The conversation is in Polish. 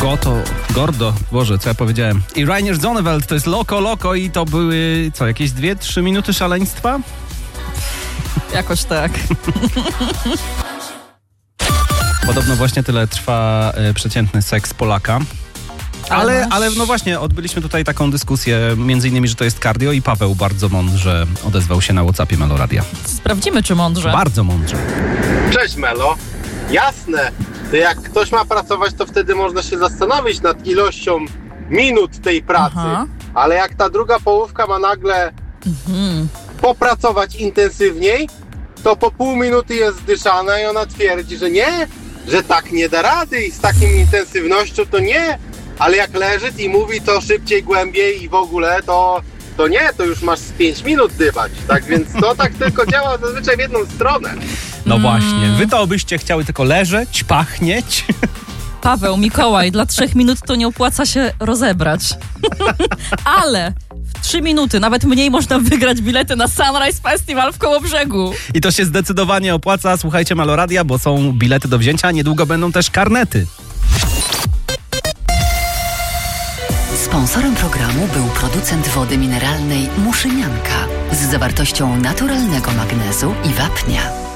Gordo, Boże, co ja powiedziałem. I Reinier Zonneveld to jest Loco i to były, jakieś 2-3 minuty szaleństwa? Jakoś tak. Podobno właśnie tyle trwa przeciętny seks Polaka. Ale no właśnie, odbyliśmy tutaj taką dyskusję, między innymi, że to jest cardio i Paweł bardzo mądrze odezwał się na WhatsAppie Meloradia. Sprawdzimy, czy mądrze. Bardzo mądrze. Cześć Melo. Jasne, to jak ktoś ma pracować, to wtedy można się zastanowić nad ilością minut tej pracy. Aha. Ale jak ta druga połówka ma nagle popracować intensywniej, to po pół minuty jest zdyszana i ona twierdzi, że nie, że tak nie da rady i z taką intensywnością to nie. Ale jak leży i mówi to szybciej, głębiej i w ogóle, to nie, to już masz z 5 minut dybać. Tak więc to tak tylko działa zazwyczaj w jedną stronę. No właśnie, wy to byście chciały tylko leżeć, pachnieć. Paweł, Mikołaj, dla 3 minut to nie opłaca się rozebrać. Ale w 3 minuty, nawet mniej, można wygrać bilety na Sunrise Festival w Kołobrzegu. I to się zdecydowanie opłaca. Słuchajcie Meloradia, bo są bilety do wzięcia, niedługo będą też karnety. Sponsorem programu był producent wody mineralnej Muszynianka z zawartością naturalnego magnezu i wapnia.